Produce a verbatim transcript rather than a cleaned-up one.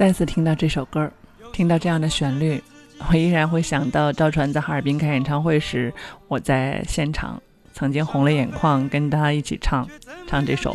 再次听到这首歌，听到这样的旋律，我依然会想到赵传在哈尔滨开演唱会时，我在现场曾经红了眼眶，跟他一起唱唱这首